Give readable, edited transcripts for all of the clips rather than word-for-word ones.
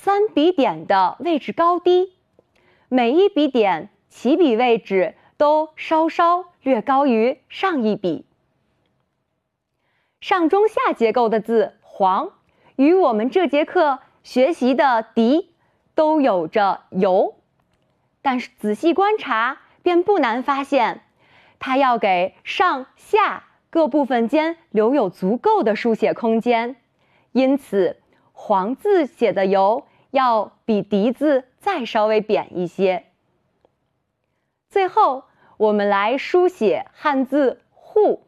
3笔点的位置高低，每一笔点起笔位置都稍稍略高于上一笔。上中下结构的字黄与我们这节课学习的狄都有着由，但是仔细观察便不难发现，它要给上下各部分间留有足够的书写空间，因此黄字写的由要比狄字再稍微扁一些。最后我们来书写汉字户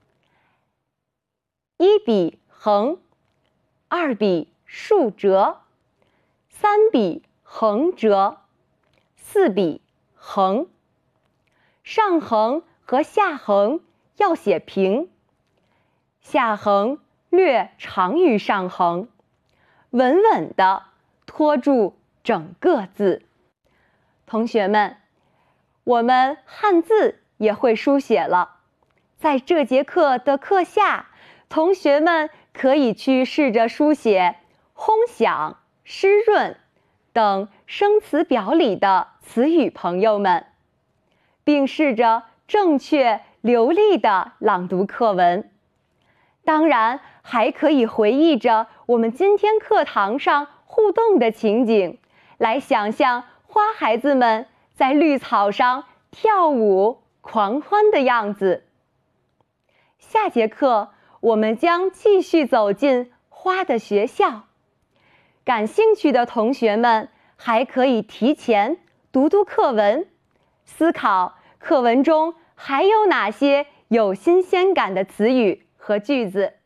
，1笔横，2笔竖折，3笔横折，4笔横。上横和下横要写平，下横略长于上横，稳稳地托住整个字。同学们，我们汉字也会书写了，在这节课的课下，同学们可以去试着书写轰响、湿润等生词表里的词语，朋友们，并试着正确流利地朗读课文。当然，还可以回忆着我们今天课堂上互动的情景，来想象花孩子们在绿草上跳舞狂欢的样子。下节课我们将继续走进花的学校，感兴趣的同学们还可以提前读读课文，思考课文中还有哪些有新鲜感的词语和句子。